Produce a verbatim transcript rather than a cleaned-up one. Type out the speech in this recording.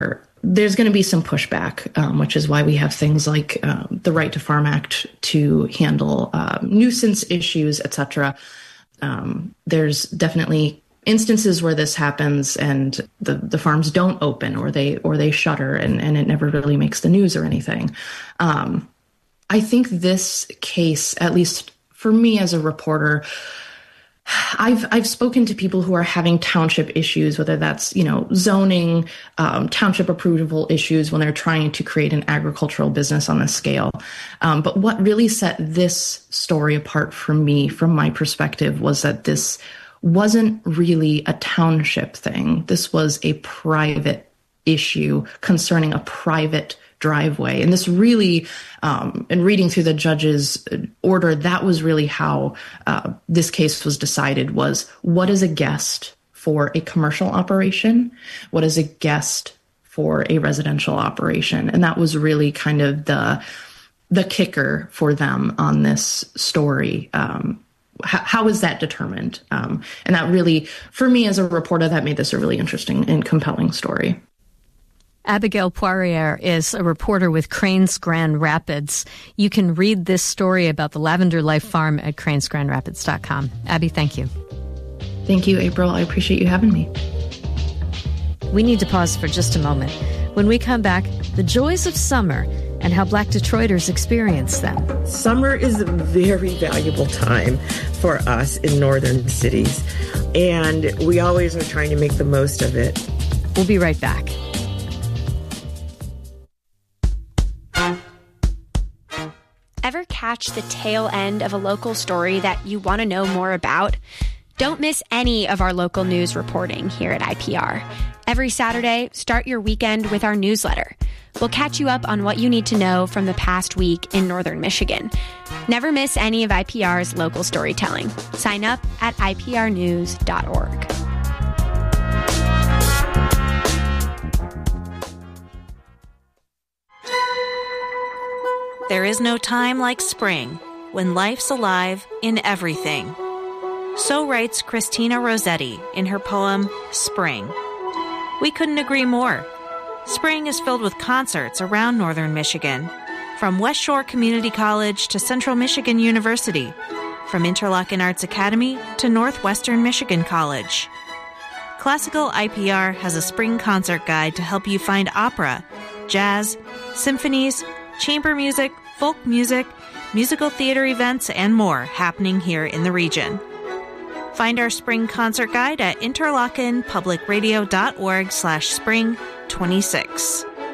there's going to be some pushback, um, which is why we have things like uh, the Right to Farm Act to handle uh, nuisance issues, et cetera. Um, there's definitely instances where this happens and the, the farms don't open or they or they shutter and, and it never really makes the news or anything. Um, I think this case, at least for me as a reporter, I've I've spoken to people who are having township issues, whether that's, you know, zoning, um, township approval issues when they're trying to create an agricultural business on this scale. Um, but what really set this story apart for me, from my perspective, was that this wasn't really a township thing. This was a private issue concerning a private driveway. And this really, um, in reading through the judge's order, that was really how uh, this case was decided, was what is a guest for a commercial operation? What is a guest for a residential operation? And that was really kind of the the kicker for them on this story. Um, how, how is that determined? Um, and that really, for me as a reporter, that made this a really interesting and compelling story. Abigail Poirier is a reporter with Cranes Grand Rapids. You can read this story about the Lavender Life Farm at cranes grand rapids dot com. Abby, thank you. Thank you, April. I appreciate you having me. We need to pause for just a moment. When we come back, the joys of summer and how Black Detroiters experience them. Summer is a very valuable time for us in northern cities, and we always are trying to make the most of it. We'll be right back. Ever catch the tail end of a local story that you want to know more about? Don't miss any of our local news reporting here at I P R. Every Saturday, start your weekend with our newsletter. We'll catch you up on what you need to know from the past week in northern Michigan. Never miss any of I P R's local storytelling. Sign up at I P R news dot org. There is no time like spring, when life's alive in everything. So writes Christina Rossetti in her poem, Spring. We couldn't agree more. Spring is filled with concerts around northern Michigan, from West Shore Community College to Central Michigan University, from Interlochen Arts Academy to Northwestern Michigan College. Classical I P R has a spring concert guide to help you find opera, jazz, symphonies, chamber music, folk music, musical theater events, and more happening here in the region. Find our spring concert guide at interlochen public radio dot org slash spring twenty-six.